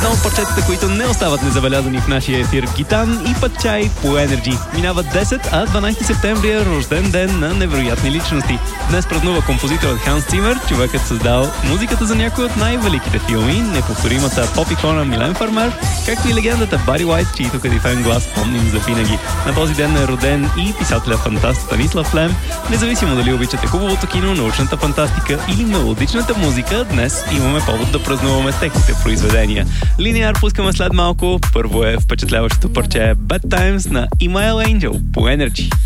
Едно от парчетата, които не остават незабелязани в нашия ефир, Гитан и Патчай по Energy. Минава 10, а 12 септември е рожден ден на невероятни личности. Днес празнува композиторът Ханс Цимер, човекът създал музиката за някои от най-великите филми, неповторимата поп-икона Милен Фармер, както и легендата Бари Уайт, чието кадифен глас помним за винаги. На този ден е роден и писателя-фантаст Станислав Лем. Независимо дали обичате хубавото кино, научната фантастика или мелодичната музика, днес имаме повод да празнуваме с техните произведения. Линеар пускаме след малко. Първо е впечатляващото парче Bad Times на Email Angel по Energy.